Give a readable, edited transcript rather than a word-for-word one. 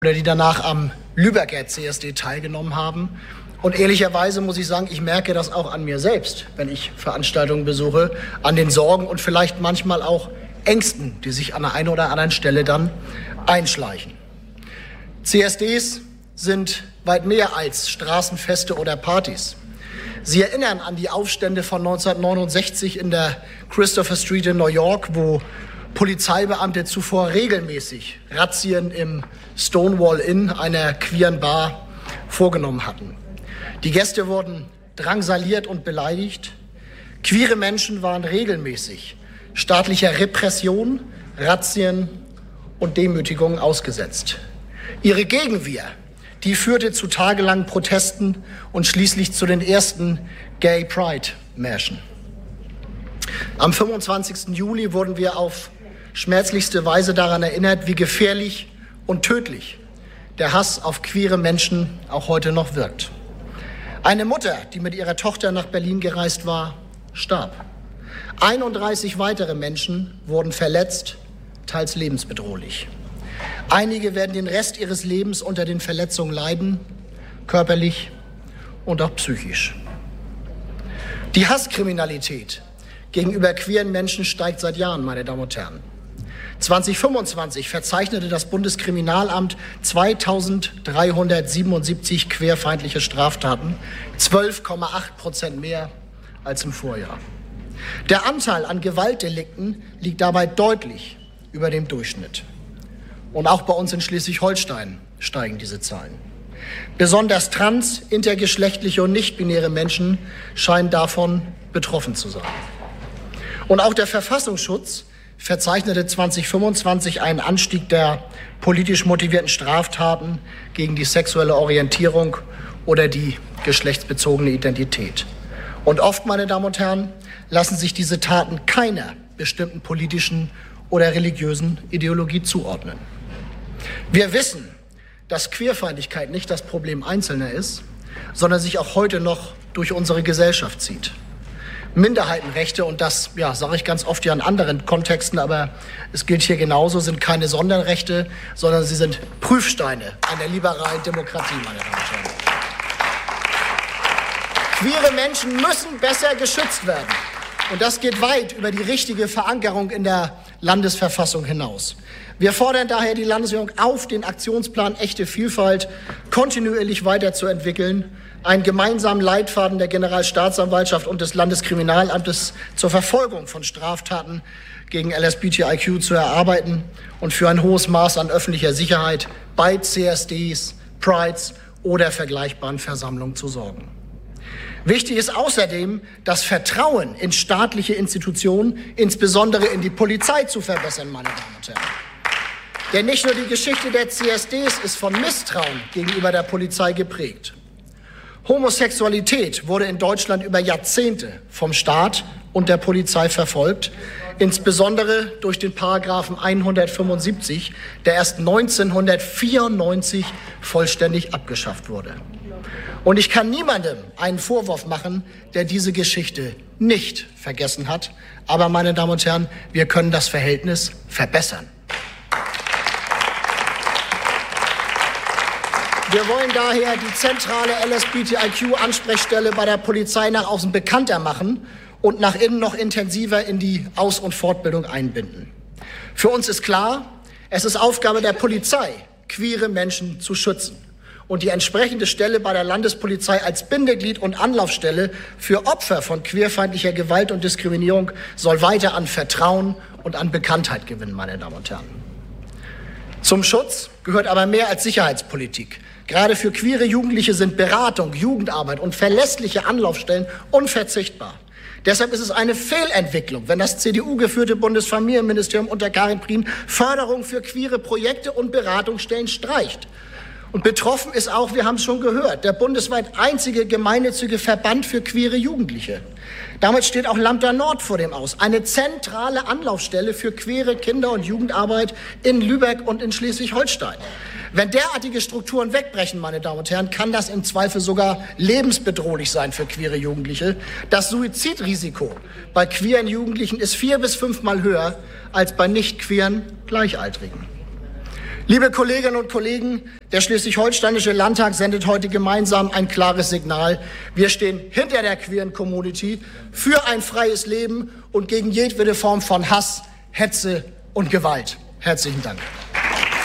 oder die danach am Lübecker CSD teilgenommen haben. Und ehrlicherweise muss ich sagen, ich merke das auch an mir selbst, wenn ich Veranstaltungen besuche, an den Sorgen und vielleicht manchmal auch Ängsten, die sich an der einen oder anderen Stelle dann einschleichen. CSDs sind weit mehr als Straßenfeste oder Partys. Sie erinnern an die Aufstände von 1969 in der Christopher Street in New York, wo Polizeibeamte zuvor regelmäßig Razzien im Stonewall Inn, einer queeren Bar, vorgenommen hatten. Die Gäste wurden drangsaliert und beleidigt. Queere Menschen waren regelmäßig staatlicher Repression, Razzien und Demütigungen ausgesetzt. Ihre Gegenwehr, die führte zu tagelangen Protesten und schließlich zu den ersten Gay Pride-Märschen. Am 25. Juli wurden wir auf schmerzlichste Weise daran erinnert, wie gefährlich und tödlich der Hass auf queere Menschen auch heute noch wirkt. Eine Mutter, die mit ihrer Tochter nach Berlin gereist war, starb. 31 weitere Menschen wurden verletzt, teils lebensbedrohlich. Einige werden den Rest ihres Lebens unter den Verletzungen leiden, körperlich und auch psychisch. Die Hasskriminalität gegenüber queeren Menschen steigt seit Jahren, meine Damen und Herren. 2025 verzeichnete das Bundeskriminalamt 2377 queerfeindliche Straftaten, 12,8% mehr als im Vorjahr. Der Anteil an Gewaltdelikten liegt dabei deutlich über dem Durchschnitt. Und auch bei uns in Schleswig-Holstein steigen diese Zahlen. Besonders trans-, intergeschlechtliche und nichtbinäre Menschen scheinen davon betroffen zu sein. Und auch der Verfassungsschutz verzeichnete 2025 einen Anstieg der politisch motivierten Straftaten gegen die sexuelle Orientierung oder die geschlechtsbezogene Identität. Und oft, meine Damen und Herren, lassen sich diese Taten keiner bestimmten politischen oder religiösen Ideologie zuordnen. Wir wissen, dass Queerfeindlichkeit nicht das Problem Einzelner ist, sondern sich auch heute noch durch unsere Gesellschaft zieht. Minderheitenrechte, und das sage ich ganz oft ja in anderen Kontexten, aber es gilt hier genauso, sind keine Sonderrechte, sondern sie sind Prüfsteine einer liberalen Demokratie, meine Damen und Herren. Queere Menschen müssen besser geschützt werden. Und das geht weit über die richtige Verankerung in der Landesverfassung hinaus. Wir fordern daher die Landesregierung auf, den Aktionsplan Echte Vielfalt kontinuierlich weiterzuentwickeln, einen gemeinsamen Leitfaden der Generalstaatsanwaltschaft und des Landeskriminalamtes zur Verfolgung von Straftaten gegen LSBTIQ zu erarbeiten und für ein hohes Maß an öffentlicher Sicherheit bei CSDs, Prides oder vergleichbaren Versammlungen zu sorgen. Wichtig ist außerdem, das Vertrauen in staatliche Institutionen, insbesondere in die Polizei, zu verbessern, meine Damen und Herren. Denn nicht nur die Geschichte der CSDs ist von Misstrauen gegenüber der Polizei geprägt. Homosexualität wurde in Deutschland über Jahrzehnte vom Staat und der Polizei verfolgt, insbesondere durch den Paragraphen 175, der erst 1994 vollständig abgeschafft wurde. Und ich kann niemandem einen Vorwurf machen, der diese Geschichte nicht vergessen hat. Aber, meine Damen und Herren, wir können das Verhältnis verbessern. Wir wollen daher die zentrale LSBTIQ-Ansprechstelle bei der Polizei nach außen bekannter machen und nach innen noch intensiver in die Aus- und Fortbildung einbinden. Für uns ist klar, es ist Aufgabe der Polizei, queere Menschen zu schützen. Und die entsprechende Stelle bei der Landespolizei als Bindeglied und Anlaufstelle für Opfer von queerfeindlicher Gewalt und Diskriminierung soll weiter an Vertrauen und an Bekanntheit gewinnen, meine Damen und Herren. Zum Schutz gehört aber mehr als Sicherheitspolitik. Gerade für queere Jugendliche sind Beratung, Jugendarbeit und verlässliche Anlaufstellen unverzichtbar. Deshalb ist es eine Fehlentwicklung, wenn das CDU-geführte Bundesfamilienministerium unter Karin Prien Förderung für queere Projekte und Beratungsstellen streicht. Und betroffen ist auch, wir haben es schon gehört, der bundesweit einzige gemeinnützige Verband für queere Jugendliche. Damit steht auch Lambda Nord vor dem Aus. Eine zentrale Anlaufstelle für queere Kinder- und Jugendarbeit in Lübeck und in Schleswig-Holstein. Wenn derartige Strukturen wegbrechen, meine Damen und Herren, kann das im Zweifel sogar lebensbedrohlich sein für queere Jugendliche. Das Suizidrisiko bei queeren Jugendlichen ist 4- bis 5-mal höher als bei nicht queeren Gleichaltrigen. Liebe Kolleginnen und Kollegen, der Schleswig-Holsteinische Landtag sendet heute gemeinsam ein klares Signal. Wir stehen hinter der queeren Community für ein freies Leben und gegen jedwede Form von Hass, Hetze und Gewalt. Herzlichen Dank.